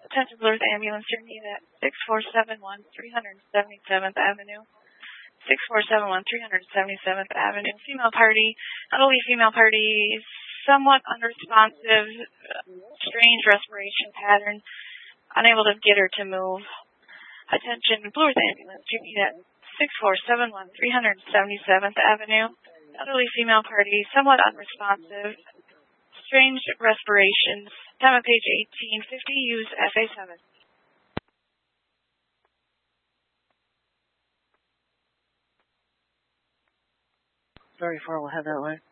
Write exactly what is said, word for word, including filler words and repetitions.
Attention Blue Earth Ambulance, you're needed at six four seven one, three hundred seventy-seventh Avenue. six four seven one, three hundred seventy-seventh Avenue. Female party, elderly female party, somewhat unresponsive, strange respiration pattern, unable to get her to move. Attention Blue Earth Ambulance, you're needed at six four seven one, three hundred seventy-seventh Avenue. Elderly female party, somewhat unresponsive, strange respirations. Time at page eighteen fifty, use F A seven. Sorry, four, we'll have that line.